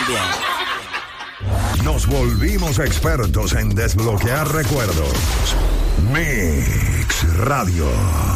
también. Nos volvimos expertos en desbloquear recuerdos. Mix Radio.